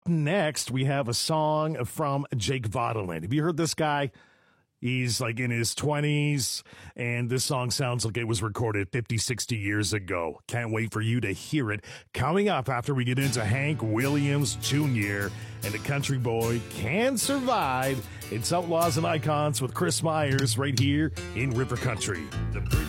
next, we have a song from Jake Vaudeland. Have you heard this guy? He's like in his 20s, and this song sounds like it was recorded 50, 60 years ago. Can't wait for you to hear it. Coming up after we get into Hank Williams Jr. and the Country Boy Can Survive. It's Outlaws and Icons with Chris Myers right here in River Country. The